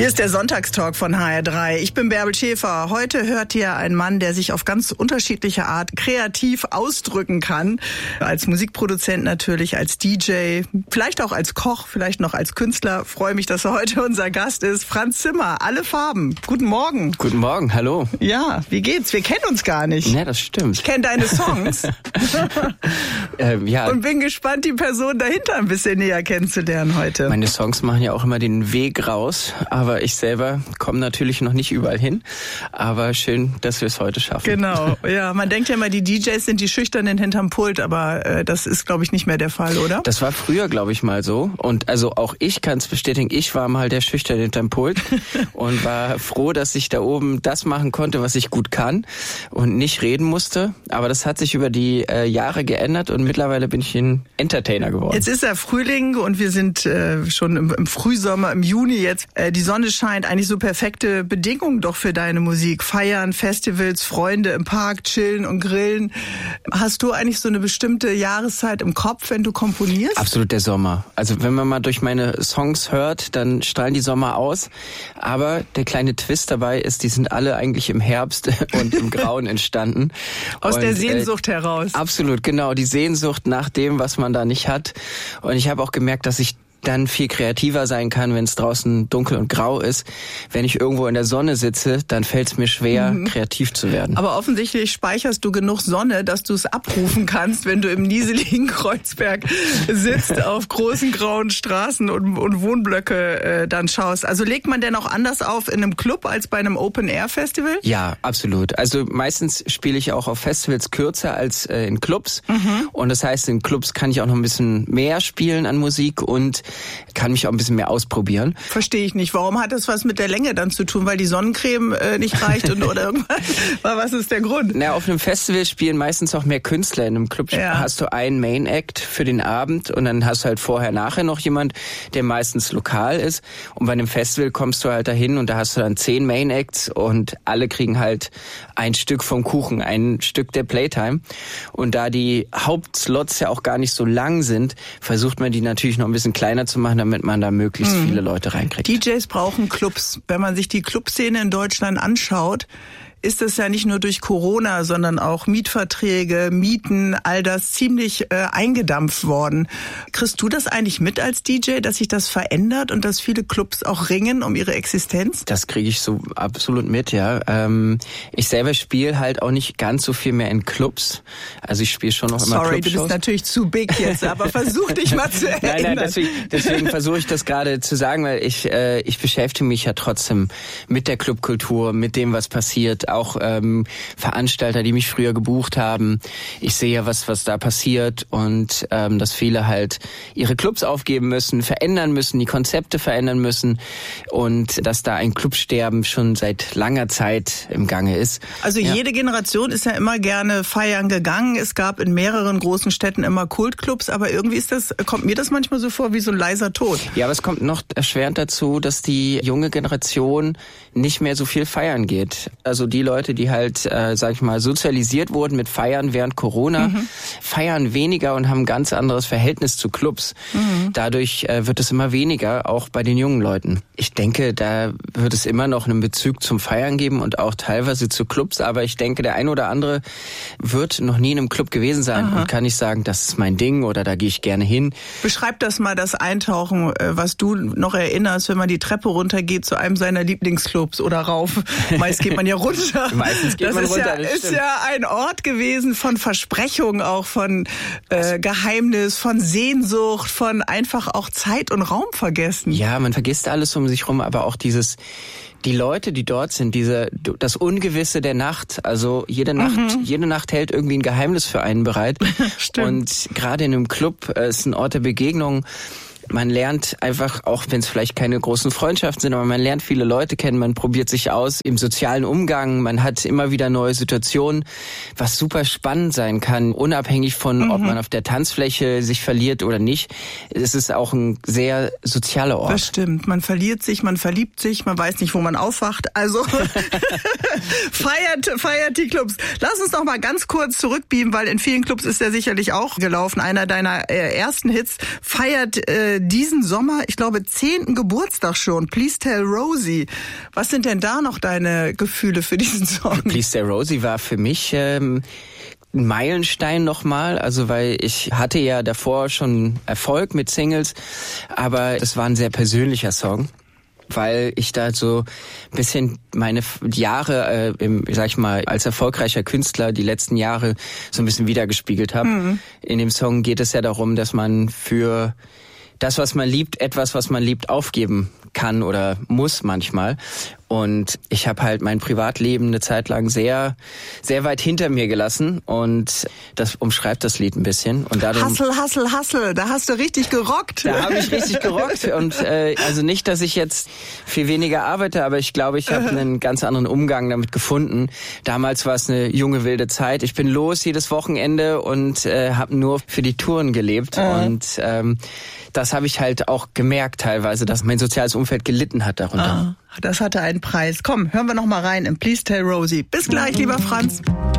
Hier ist der Sonntagstalk von HR3. Ich bin Bärbel Schäfer. Heute hört ihr einen Mann, der sich auf ganz unterschiedliche Art kreativ ausdrücken kann. Als Musikproduzent natürlich, als DJ, vielleicht auch als Koch, vielleicht noch als Künstler. Freue mich, dass er heute unser Gast ist. Franz Zimmer, alle Farben. Guten Morgen. Guten Morgen, hallo. Ja, wie geht's? Wir kennen uns gar nicht. Ja, das stimmt. Ich kenne deine Songs. Ja. Und bin gespannt, die Person dahinter ein bisschen näher kennenzulernen heute. Meine Songs machen ja auch immer den Weg raus, aber ich selber komme natürlich noch nicht überall hin. Aber schön, dass wir es heute schaffen. Genau, ja. Man denkt ja immer, die DJs sind die Schüchternen hinterm Pult, aber das ist, glaube ich, nicht mehr der Fall, oder? Das war früher, glaube ich, mal so. Und also auch ich kann es bestätigen, ich war mal der Schüchterne hinterm Pult und war froh, dass ich da oben das machen konnte, was ich gut kann und nicht reden musste. Aber das hat sich über die Jahre geändert und mittlerweile bin ich ein Entertainer geworden. Jetzt ist ja Frühling und wir sind schon im Frühsommer, im Juni jetzt. Die Sonne scheint, eigentlich so perfekte Bedingungen doch für deine Musik. Feiern, Festivals, Freunde im Park, chillen und grillen. Hast du eigentlich so eine bestimmte Jahreszeit im Kopf, wenn du komponierst? Absolut der Sommer. Also wenn man mal durch meine Songs hört, dann strahlen die Sommer aus. Aber der kleine Twist dabei ist, die sind alle eigentlich im Herbst und im Grauen entstanden. Aus der Sehnsucht heraus. Absolut, genau. Die Sehnsucht nach dem, was man da nicht hat. Und ich habe auch gemerkt, dass ich dann viel kreativer sein kann, wenn es draußen dunkel und grau ist. Wenn ich irgendwo in der Sonne sitze, dann fällt es mir schwer, kreativ zu werden. Aber offensichtlich speicherst du genug Sonne, dass du es abrufen kannst, wenn du im nieseligen Kreuzberg sitzt, auf großen grauen Straßen und Wohnblöcke dann schaust. Also legt man denn auch anders auf in einem Club als bei einem Open-Air-Festival? Ja, absolut. Also meistens spiele ich auch auf Festivals kürzer als in Clubs. Und das heißt, in Clubs kann ich auch noch ein bisschen mehr spielen an Musik und kann mich auch ein bisschen mehr ausprobieren. Verstehe ich nicht. Warum hat das was mit der Länge dann zu tun? Weil die Sonnencreme nicht reicht oder irgendwas? Was ist der Grund? Na, auf einem Festival spielen meistens auch mehr Künstler. In einem Club hast du einen Main Act für den Abend und dann hast du halt vorher, nachher noch jemand, der meistens lokal ist. Und bei einem Festival kommst du halt dahin und da hast du dann 10 Main Acts und alle kriegen halt ein Stück vom Kuchen, ein Stück der Playtime. Und da die Hauptslots ja auch gar nicht so lang sind, versucht man die natürlich noch ein bisschen kleiner zu machen, damit man da möglichst viele Leute reinkriegt. DJs brauchen Clubs. Wenn man sich die Clubszene in Deutschland anschaut, ist es ja nicht nur durch Corona, sondern auch Mietverträge, Mieten, all das ziemlich eingedampft worden. Kriegst du das eigentlich mit als DJ, dass sich das verändert und dass viele Clubs auch ringen um ihre Existenz? Das kriege ich so absolut mit, ja. Ich selber spiele halt auch nicht ganz so viel mehr in Clubs. Also ich spiele schon noch immer Clubshows. Sorry, du bist natürlich zu big jetzt, aber versuch dich mal zu erinnern. Nein, deswegen versuche ich das gerade zu sagen, weil ich beschäftige mich ja trotzdem mit der Clubkultur, mit dem, was passiert, auch Veranstalter, die mich früher gebucht haben. Ich sehe ja, was da passiert und dass viele halt ihre Clubs aufgeben müssen, verändern müssen, die Konzepte verändern müssen und dass da ein Clubsterben schon seit langer Zeit im Gange ist. Also jede Generation ist ja immer gerne feiern gegangen. Es gab in mehreren großen Städten immer Kultclubs, aber irgendwie kommt mir das manchmal so vor wie so ein leiser Tod. Ja, aber es kommt noch erschwerend dazu, dass die junge Generation nicht mehr so viel feiern geht. Also die Leute, die halt, sag ich mal, sozialisiert wurden mit Feiern während Corona, feiern weniger und haben ein ganz anderes Verhältnis zu Clubs. Dadurch wird es immer weniger, auch bei den jungen Leuten. Ich denke, da wird es immer noch einen Bezug zum Feiern geben und auch teilweise zu Clubs, aber ich denke, der ein oder andere wird noch nie in einem Club gewesen sein und kann nicht sagen, das ist mein Ding oder da gehe ich gerne hin. Beschreib das mal, das Eintauchen, was du noch erinnerst, wenn man die Treppe runtergeht zu einem seiner Lieblingsclubs oder rauf. Meist geht man ja runter. Meistens geht man runter. Das ist ja ein Ort gewesen von Versprechungen, auch von Geheimnis, von Sehnsucht, von einfach auch Zeit und Raum vergessen. Ja, man vergisst alles um sich rum, aber auch die Leute, die dort sind, das Ungewisse der Nacht, also jede Nacht hält irgendwie ein Geheimnis für einen bereit. Stimmt. Und gerade in einem Club ist ein Ort der Begegnung. Man lernt einfach, auch wenn es vielleicht keine großen Freundschaften sind, aber man lernt viele Leute kennen, man probiert sich aus im sozialen Umgang, man hat immer wieder neue Situationen, was super spannend sein kann, unabhängig von, ob man auf der Tanzfläche sich verliert oder nicht. Es ist auch ein sehr sozialer Ort. Das stimmt. Man verliert sich, man verliebt sich, man weiß nicht, wo man aufwacht. Also feiert die Clubs. Lass uns noch mal ganz kurz zurückbeamen, weil in vielen Clubs ist der sicherlich auch gelaufen. Einer deiner ersten Hits, feiert diesen Sommer, ich glaube, 10. Geburtstag schon. Please Tell Rosie. Was sind denn da noch deine Gefühle für diesen Song? Please Tell Rosie war für mich ein Meilenstein nochmal, also weil ich hatte ja davor schon Erfolg mit Singles, aber es war ein sehr persönlicher Song, weil ich da so ein bisschen meine Jahre, sag ich mal, als erfolgreicher Künstler die letzten Jahre so ein bisschen wiedergespiegelt habe. Mhm. In dem Song geht es ja darum, dass man für das, was man liebt, etwas, was man liebt, aufgeben kann oder muss manchmal. Und ich habe halt mein Privatleben eine Zeit lang sehr, sehr weit hinter mir gelassen und das umschreibt das Lied ein bisschen. Und dadurch, Hustle, da hast du richtig gerockt. Da habe ich richtig gerockt und also nicht, dass ich jetzt viel weniger arbeite, aber ich glaube, ich habe einen ganz anderen Umgang damit gefunden. Damals war es eine junge, wilde Zeit. Ich bin los jedes Wochenende und habe nur für die Touren gelebt und das habe ich halt auch gemerkt teilweise, dass mein soziales Umfeld gelitten hat darunter. Das hatte einen Preis. Komm, hören wir noch mal rein in Please Tell Rosie. Bis gleich, lieber Franz.